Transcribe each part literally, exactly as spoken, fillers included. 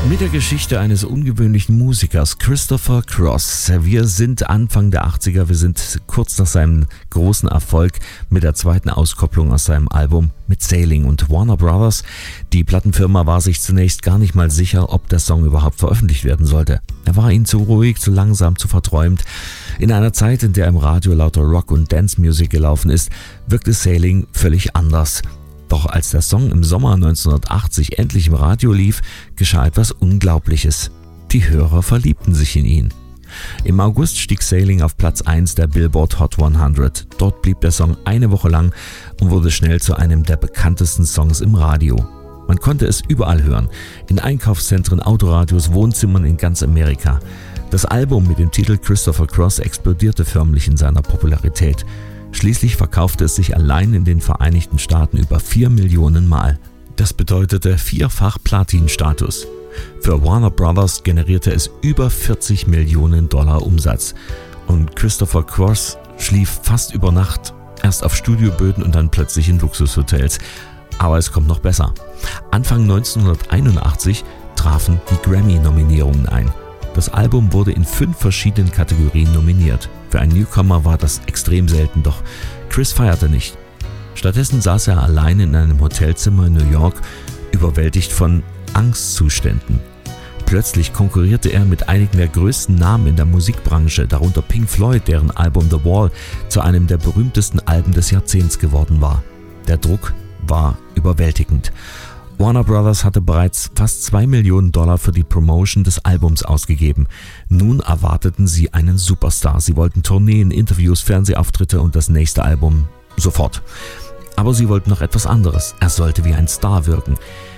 Mit der Geschichte eines ungewöhnlichen Musikers, Christopher Cross. Wir sind Anfang der achtziger, wir sind kurz nach seinem großen Erfolg mit der zweiten Auskopplung aus seinem Album mit Sailing und Warner Brothers. Die Plattenfirma war sich zunächst gar nicht mal sicher, ob der Song überhaupt veröffentlicht werden sollte. Er war ihnen zu ruhig, zu langsam, zu verträumt. In einer Zeit, in der im Radio lauter Rock- und Dance-Music gelaufen ist, wirkte Sailing völlig anders. Doch als der Song im Sommer neunzehnhundertachtzig endlich im Radio lief, geschah etwas Unglaubliches. Die Hörer verliebten sich in ihn. Im August stieg Sailing auf Platz eins der Billboard Hot hundert. Dort blieb der Song eine Woche lang und wurde schnell zu einem der bekanntesten Songs im Radio. Man konnte es überall hören, in Einkaufszentren, Autoradios, Wohnzimmern in ganz Amerika. Das Album mit dem Titel Christopher Cross explodierte förmlich in seiner Popularität. Schließlich verkaufte es sich allein in den Vereinigten Staaten über vier Millionen Mal. Das bedeutete vierfach Platin-Status. Für Warner Brothers generierte es über vierzig Millionen Dollar Umsatz. Und Christopher Cross schlief fast über Nacht, erst auf Studioböden und dann plötzlich in Luxushotels. Aber es kommt noch besser. Anfang neunzehnhunderteinundachtzig trafen die Grammy-Nominierungen ein. Das Album wurde in fünf verschiedenen Kategorien nominiert. Für einen Newcomer war das extrem selten, doch Chris feierte nicht. Stattdessen saß er allein in einem Hotelzimmer in New York, überwältigt von Angstzuständen. Plötzlich konkurrierte er mit einigen der größten Namen in der Musikbranche, darunter Pink Floyd, deren Album The Wall zu einem der berühmtesten Alben des Jahrzehnts geworden war. Der Druck war überwältigend. Warner Brothers hatte bereits fast zwei Millionen Dollar für die Promotion des Albums ausgegeben. Nun erwarteten sie einen Superstar. Sie wollten Tourneen, Interviews, Fernsehauftritte und das nächste Album sofort. Aber sie wollten noch etwas anderes. Er sollte wie ein Star wirken.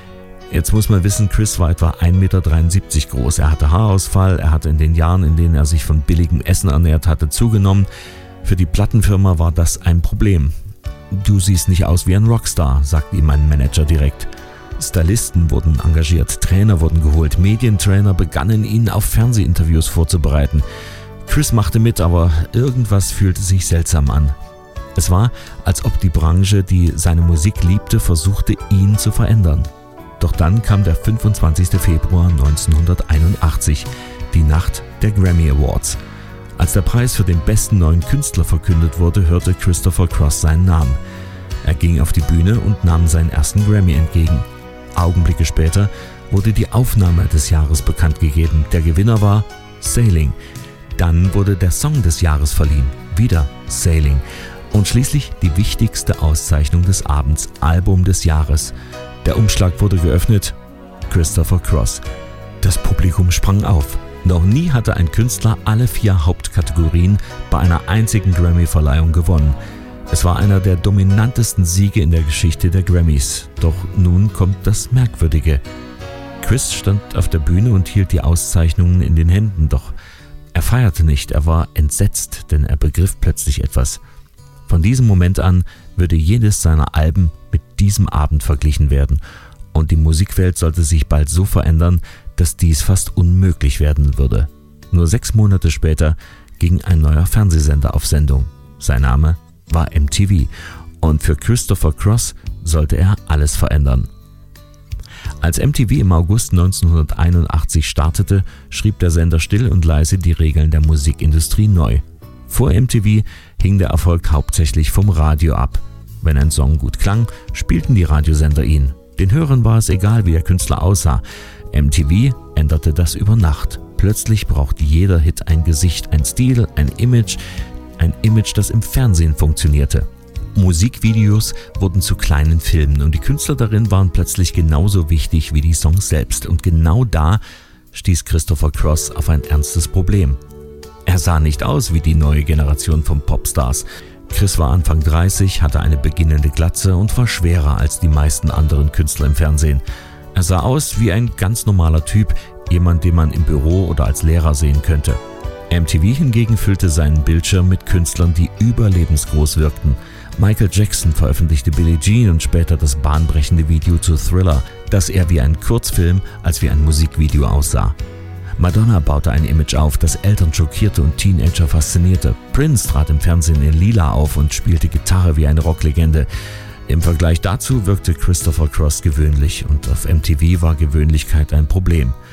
Jetzt muss man wissen, Chris war etwa ein Meter dreiundsiebzig groß. Er hatte Haarausfall, er hatte in den Jahren, in denen er sich von billigem Essen ernährt hatte, zugenommen. Für die Plattenfirma war das ein Problem. Du siehst nicht aus wie ein Rockstar, sagte ihm mein Manager direkt. Stylisten wurden engagiert, Trainer wurden geholt, Medientrainer begannen, ihn auf Fernsehinterviews vorzubereiten. Chris machte mit, aber irgendwas fühlte sich seltsam an. Es war, als ob die Branche, die seine Musik liebte, versuchte, ihn zu verändern. Doch dann kam der fünfundzwanzigster Februar neunzehnhunderteinundachtzig, die Nacht der Grammy Awards. Als der Preis für den besten neuen Künstler verkündet wurde, hörte Christopher Cross seinen Namen. Er ging auf die Bühne und nahm seinen ersten Grammy entgegen. Augenblicke später wurde die Aufnahme des Jahres bekannt gegeben. Der Gewinner war Sailing. Dann wurde der Song des Jahres verliehen. Wieder Sailing. Und schließlich die wichtigste Auszeichnung des Abends, Album des Jahres. Der Umschlag wurde geöffnet. Christopher Cross. Das Publikum sprang auf. Noch nie hatte ein Künstler alle vier Hauptkategorien bei einer einzigen Grammy-Verleihung gewonnen. Es war einer der dominantesten Siege in der Geschichte der Grammys. Doch nun kommt das Merkwürdige. Chris stand auf der Bühne und hielt die Auszeichnungen in den Händen, doch er feierte nicht, er war entsetzt, denn er begriff plötzlich etwas. Von diesem Moment an würde jedes seiner Alben mit diesem Abend verglichen werden. Und die Musikwelt sollte sich bald so verändern, dass dies fast unmöglich werden würde. Nur sechs Monate später ging ein neuer Fernsehsender auf Sendung. Sein Name war M T V und für Christopher Cross sollte er alles verändern. Als M T V im August neunzehnhunderteinundachtzig startete, schrieb der Sender still und leise die Regeln der Musikindustrie neu. Vor M T V hing der Erfolg hauptsächlich vom Radio ab. Wenn ein Song gut klang, spielten die Radiosender ihn. Den Hörern war es egal, wie der Künstler aussah. M T V änderte das über Nacht. Plötzlich brauchte jeder Hit ein Gesicht, ein Stil, ein Image, ein Image, das im Fernsehen funktionierte. Musikvideos wurden zu kleinen Filmen und die Künstler darin waren plötzlich genauso wichtig wie die Songs selbst. Und genau da stieß Christopher Cross auf ein ernstes Problem. Er sah nicht aus wie die neue Generation von Popstars. Chris war Anfang dreißig, hatte eine beginnende Glatze und war schwerer als die meisten anderen Künstler im Fernsehen. Er sah aus wie ein ganz normaler Typ, jemand, den man im Büro oder als Lehrer sehen könnte. M T V hingegen füllte seinen Bildschirm mit Künstlern, die überlebensgroß wirkten. Michael Jackson veröffentlichte Billie Jean und später das bahnbrechende Video zu Thriller, das eher wie ein Kurzfilm als wie ein Musikvideo aussah. Madonna baute ein Image auf, das Eltern schockierte und Teenager faszinierte. Prince trat im Fernsehen in Lila auf und spielte Gitarre wie eine Rocklegende. Im Vergleich dazu wirkte Christopher Cross gewöhnlich und auf M T V war Gewöhnlichkeit ein Problem.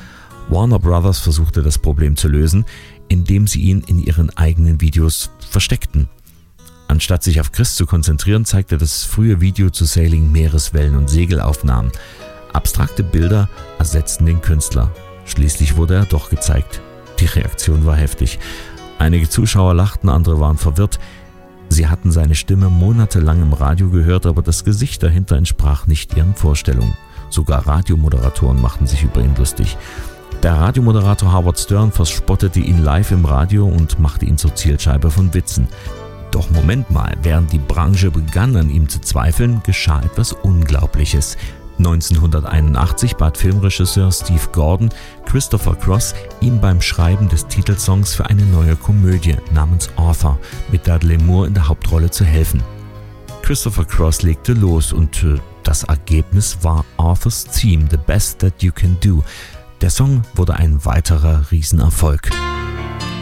Warner Brothers versuchte das Problem zu lösen, indem sie ihn in ihren eigenen Videos versteckten. Anstatt sich auf Chris zu konzentrieren, zeigte das frühe Video zu Sailing Meereswellen und Segelaufnahmen. Abstrakte Bilder ersetzten den Künstler. Schließlich wurde er doch gezeigt. Die Reaktion war heftig. Einige Zuschauer lachten, andere waren verwirrt. Sie hatten seine Stimme monatelang im Radio gehört, aber das Gesicht dahinter entsprach nicht ihren Vorstellungen. Sogar Radiomoderatoren machten sich über ihn lustig. Der Radiomoderator Howard Stern verspottete ihn live im Radio und machte ihn zur Zielscheibe von Witzen. Doch Moment mal, während die Branche begann, an ihm zu zweifeln, geschah etwas Unglaubliches. neunzehnhunderteinundachtzig bat Filmregisseur Steve Gordon Christopher Cross, ihm beim Schreiben des Titelsongs für eine neue Komödie namens Arthur mit Dudley Moore in der Hauptrolle zu helfen. Christopher Cross legte los und äh, das Ergebnis war Arthur's Theme, The Best That You Can Do. Der Song wurde ein weiterer Riesenerfolg.